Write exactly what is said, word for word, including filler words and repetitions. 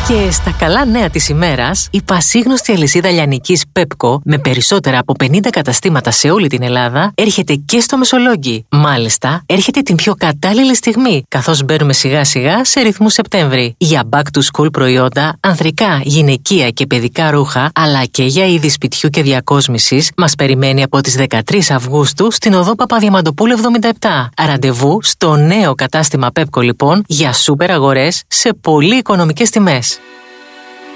Και στα καλά νέα της ημέρας, η πασίγνωστη αλυσίδα λιανικής Pepco με περισσότερα από πενήντα καταστήματα σε όλη την Ελλάδα έρχεται και στο Μεσολόγγι. Μάλιστα, έρχεται την πιο κατάλληλη στιγμή, καθώς μπαίνουμε σιγά σιγά σε ρυθμού Σεπτέμβρη. Για back to school προϊόντα, ανδρικά, γυναικεία και παιδικά ρούχα, αλλά και για είδη σπιτιού και διακόσμησης, μας περιμένει από τις δεκατρείς Αυγούστου στην οδό Παπαδιαμαντοπούλου εβδομήντα επτά. Ραντεβού στο νέο κατάστημα Pepco λοιπόν για σούπερ αγορές σε πολύ οικονομικές τιμές.